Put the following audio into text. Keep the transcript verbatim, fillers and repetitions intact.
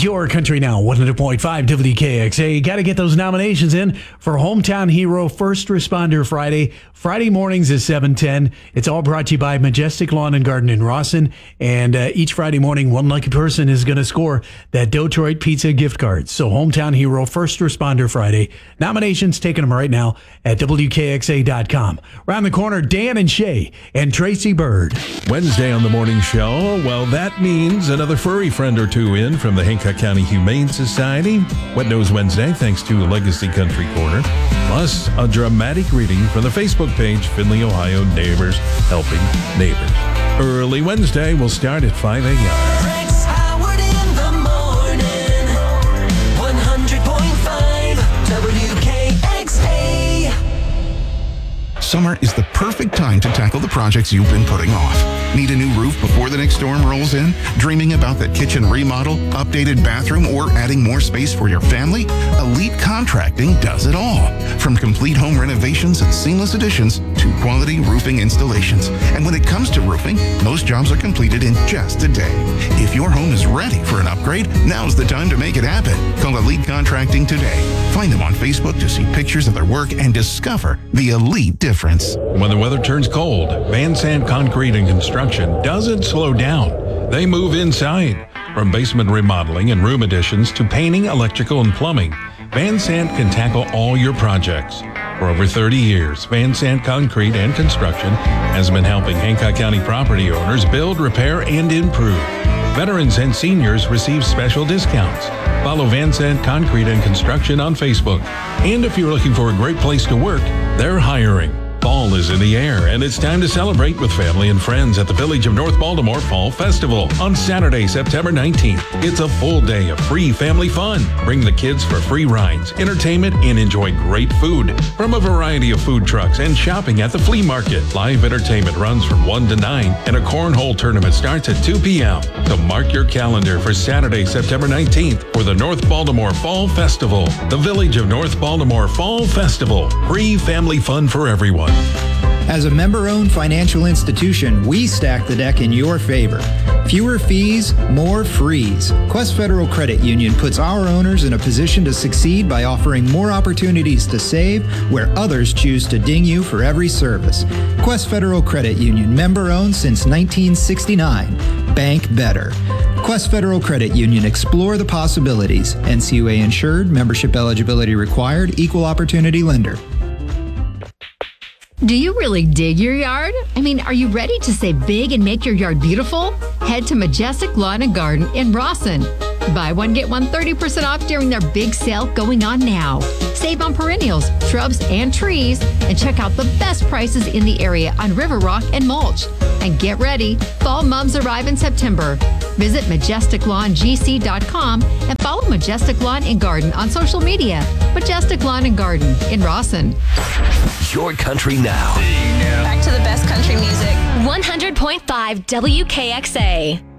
Your Country Now, one hundred point five W K X A. Got to get those nominations in for Hometown Hero First Responder Friday. Friday mornings at seven ten. It's all brought to you by Majestic Lawn and Garden in Rawson. And uh, each Friday morning, one lucky person is going to score that Detroit Pizza gift card. So Hometown Hero First Responder Friday. Nominations, taking them right now at W K X A dot com. Around the corner, Dan and Shay and Tracy Bird. Wednesday on the morning show, well, that means another furry friend or two in from the Hancock County Humane Society. Wet Nose Wednesday, thanks to Legacy Country Corner. Plus, a dramatic reading from the Facebook page, Findlay, Ohio Neighbors Helping Neighbors. Early Wednesday will start at five a.m. Rex Howard in the morning, one hundred point five W K X A. Summer is the perfect time to tackle the projects you've been putting off. Need a new roof before the next storm rolls in? Dreaming about that kitchen remodel, updated bathroom, or adding more space for your family? Elite Contracting does it all. From complete home renovations and seamless additions to quality roofing installations. And when it comes to roofing, most jobs are completed in just a day. If your home is ready for an upgrade, now's the time to make it happen. Call Elite Contracting today. Find them on Facebook to see pictures of their work and discover the elite difference. When the weather turns cold, Van Sant Concrete and Construction doesn't slow down. They move inside. From basement remodeling and room additions to painting, electrical, and plumbing, Van Sant can tackle all your projects. For over thirty years, Van Sant Concrete and Construction has been helping Hancock County property owners build, repair, and improve. Veterans and seniors receive special discounts. Follow Van Sant Concrete and Construction on Facebook. And if you're looking for a great place to work, they're hiring. Fall is in the air, and it's time to celebrate with family and friends at the Village of North Baltimore Fall Festival on Saturday, September nineteenth. It's a full day of free family fun. Bring the kids for free rides, entertainment, and enjoy great food from a variety of food trucks and shopping at the flea market. Live entertainment runs from one to nine, and a cornhole tournament starts at two p.m. So mark your calendar for Saturday, September nineteenth for the North Baltimore Fall Festival. The Village of North Baltimore Fall Festival. Free family fun for everyone. As a member-owned financial institution, we stack the deck in your favor. Fewer fees, more frees. Quest Federal Credit Union puts our owners in a position to succeed by offering more opportunities to save where others choose to ding you for every service. Quest Federal Credit Union, member-owned since nineteen sixty-nine. Bank better. Quest Federal Credit Union. Explore the possibilities. N C U A insured. Membership eligibility required. Equal opportunity lender. Do you really dig your yard? I mean, are you ready to save big and make your yard beautiful? Head to Majestic Lawn and Garden in Rawson. Buy one, get one thirty percent off during their big sale going on now. Save on perennials, shrubs, and trees, and check out the best prices in the area on River Rock and mulch. And get ready, fall mums arrive in September. Visit majestic lawn g c dot com and follow Majestic Lawn and Garden on social media. Majestic Lawn and Garden in Rawson. Your Country Now. Back to the best country music. one hundred point five W K X A.